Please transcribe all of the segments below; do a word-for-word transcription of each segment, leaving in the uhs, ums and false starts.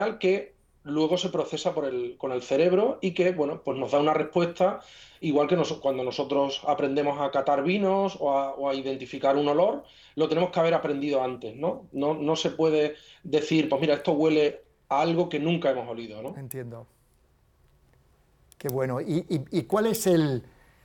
que luego se procesa por el, con el cerebro y que, bueno, pues nos da una respuesta, igual que nos, cuando nosotros aprendemos a catar vinos o a, o a identificar un olor, lo tenemos que haber aprendido antes, ¿no? No, no se puede decir, pues mira, esto huele a algo que nunca hemos olido, ¿no? Entiendo. Qué bueno. ¿Y, y, y cuál es el,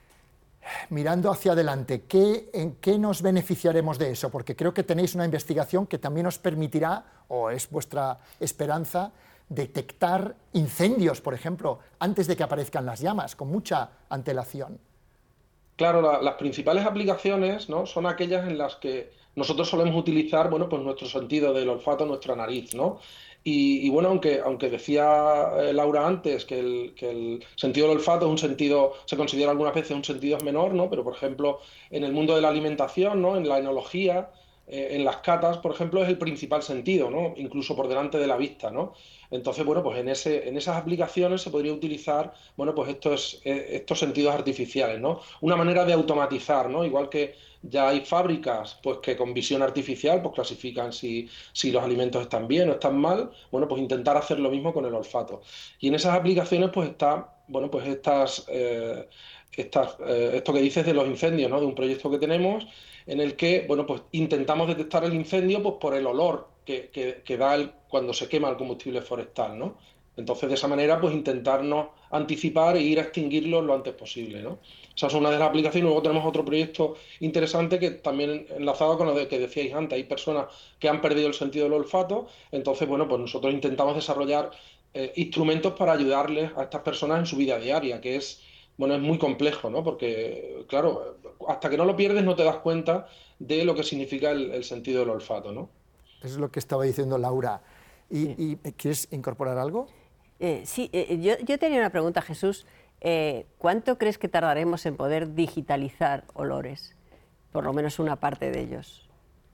mirando hacia adelante, ¿qué, en qué nos beneficiaremos de eso? Porque creo que tenéis una investigación que también os permitirá, o es vuestra esperanza, detectar incendios, por ejemplo, antes de que aparezcan las llamas, con mucha antelación. Claro, la- las principales aplicaciones, ¿no? Son aquellas en las que nosotros solemos utilizar, bueno, pues nuestro sentido del olfato, nuestra nariz, ¿no? Y, y bueno, aunque, aunque decía eh, Laura antes que el, que el sentido del olfato es un sentido, se considera algunas veces un sentido menor, ¿no? Pero por ejemplo, en el mundo de la alimentación, ¿no? En la enología, eh, en las catas, por ejemplo, es el principal sentido, ¿no? Incluso por delante de la vista, ¿no? Entonces, bueno, pues en ese, en esas aplicaciones se podría utilizar, bueno, pues estos, eh, estos sentidos artificiales, ¿no? Una manera de automatizar, ¿no? Igual que ya hay fábricas pues, que con visión artificial pues, clasifican si, si los alimentos están bien o están mal, bueno, pues intentar hacer lo mismo con el olfato. Y en esas aplicaciones pues está, bueno, pues estas, eh, estas, eh, esto que dices de los incendios, ¿no? De un proyecto que tenemos en el que, bueno, pues intentamos detectar el incendio pues, por el olor que, que, que da el, cuando se quema el combustible forestal, ¿no? Entonces, de esa manera, pues intentarnos anticipar e ir a extinguirlo lo antes posible, ¿no? Esa es una de las aplicaciones. Luego tenemos otro proyecto interesante que también enlazado con lo de que decíais antes. Hay personas que han perdido el sentido del olfato. Entonces, bueno, pues nosotros intentamos desarrollar eh, instrumentos para ayudarles a estas personas en su vida diaria, que es, bueno, es muy complejo, ¿no? Porque, claro, hasta que no lo pierdes no te das cuenta de lo que significa el, el sentido del olfato, ¿no? Eso es lo que estaba diciendo Laura. ¿Y, Sí, y quieres incorporar algo? Eh, sí, eh, yo, yo tenía una pregunta, Jesús. Eh, ¿cuánto crees que tardaremos en poder digitalizar olores? Por lo menos una parte de ellos.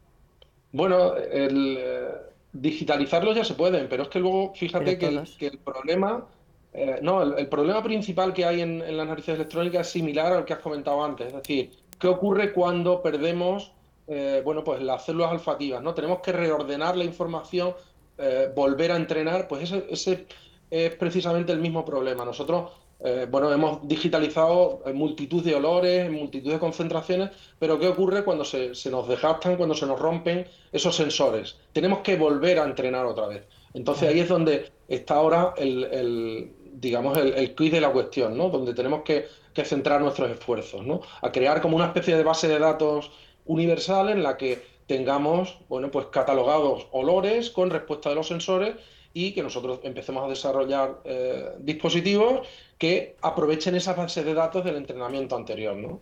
Bueno, el, eh, digitalizarlos ya se pueden, pero es que luego Pero fíjate que el, todos. que el problema, eh, no, el, el problema principal que hay en, en las narices electrónicas es similar al que has comentado antes. Es decir, ¿qué ocurre cuando perdemos, eh, bueno, pues las células olfativas, ¿no? Tenemos que reordenar la información, eh, volver a entrenar, pues ese, ese es precisamente el mismo problema. Nosotros, eh, bueno, hemos digitalizado en multitud de olores, en multitud de concentraciones, pero ¿qué ocurre cuando se, se nos desgastan, cuando se nos rompen esos sensores? Tenemos que volver a entrenar otra vez. Entonces Claro. ahí es donde está ahora el, el digamos, el, el quiz de la cuestión, ¿no? Donde tenemos que, que centrar nuestros esfuerzos, ¿no? A crear como una especie de base de datos universal en la que tengamos, bueno, pues catalogados olores con respuesta de los sensores y que nosotros empecemos a desarrollar eh, dispositivos que aprovechen esa base de datos del entrenamiento anterior, ¿no?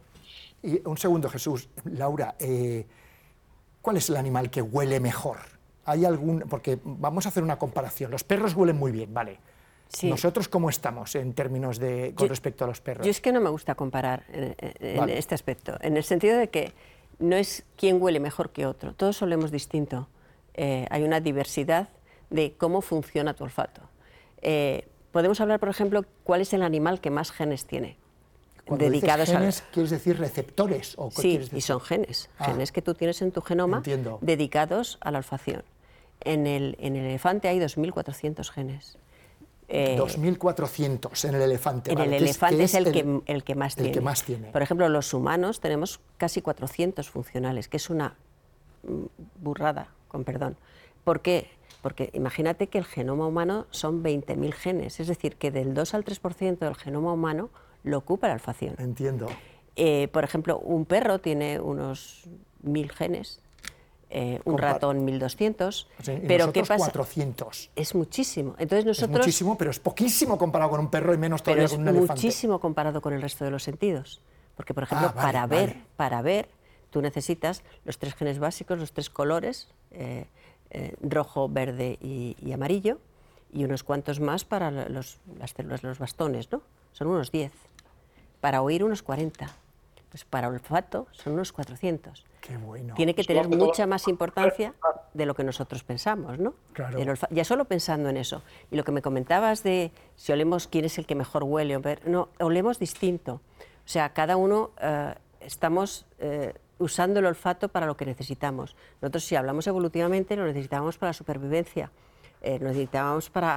Y un segundo, Jesús. Laura, eh, ¿cuál es el animal que huele mejor? ¿Hay algún...? Porque vamos a hacer una comparación. Los perros huelen muy bien, vale. Sí. ¿Nosotros cómo estamos en términos de, con Yo, respecto a los perros? yo es que no me gusta comparar en, en Vale. este aspecto, en el sentido de que no es quién huele mejor que otro, todos olemos distinto. Eh, hay una diversidad de cómo funciona tu olfato. Eh, podemos hablar, por ejemplo, cuál es el animal que más genes tiene. Cuando dedicados dices genes, al... ¿quieres decir receptores? ¿O qué Sí, quieres y decir? son genes, Ah, genes que tú tienes en tu genoma entiendo. dedicados a la olfacción. En el, en el elefante hay dos mil cuatrocientos genes. Eh, dos mil cuatrocientos en el elefante. en vale, el que elefante que es, el, el, que, el que más el tiene. que más tiene. Por ejemplo, los humanos tenemos casi cuatrocientos funcionales, que es una mm, burrada, con perdón. ¿Por qué? Porque imagínate que el genoma humano son veinte mil genes, es decir, que del dos al tres por ciento del genoma humano lo ocupa la olfacción. Entiendo. Eh, por ejemplo, un perro tiene unos mil genes, eh, un Compar- ratón mil doscientos, O sea, y pero ¿qué nosotros pasa? cuatrocientos. Es muchísimo. Entonces Es nosotros, muchísimo, pero es poquísimo comparado con un perro y menos pero todavía es con un elefante. muchísimo comparado con el resto de los sentidos. Porque, por ejemplo, Ah, vale, para ver, vale. para ver, tú necesitas los tres genes básicos, los tres colores, eh, eh, rojo, verde y, y amarillo, y unos cuantos más para los, las células de los bastones, ¿no? Son unos diez. Para oír, unos cuarenta. Pues para olfato son unos cuatrocientos. Qué bueno. Tiene que Eso lo tener hace todo. mucha más importancia de lo que nosotros pensamos, ¿no? Claro. El olfa- ya solo pensando en eso. Y lo que me comentabas de si olemos quién es el que mejor huele, o ver- no, olemos distinto. O sea, cada uno eh, estamos eh, usando el olfato para lo que necesitamos. Nosotros, si hablamos evolutivamente, lo necesitábamos para la supervivencia, eh, lo necesitábamos para